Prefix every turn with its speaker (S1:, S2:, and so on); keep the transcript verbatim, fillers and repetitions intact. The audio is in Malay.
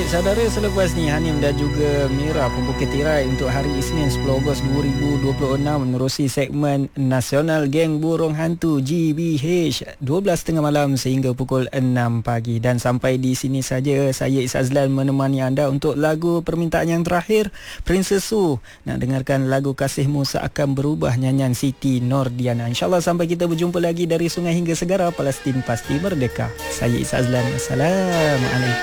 S1: Baik saudara, selepas ni Hanim dan juga Mira pembukit tirai untuk hari Isnin sepuluh Ogos dua ribu dua puluh enam menerusi segmen Nasional Geng Burung Hantu G B H dua belas tiga puluh malam sehingga pukul enam pagi. Dan sampai di sini saja saya Izazlan menemani anda untuk lagu permintaan yang terakhir, Princess Su. Nak dengarkan lagu Kasihmu Seakan Berubah, nyanyian Siti Nordiana. InsyaAllah sampai kita berjumpa lagi dari sungai hingga segara, Palestin pasti merdeka. Saya Izazlan. Assalamualaikum.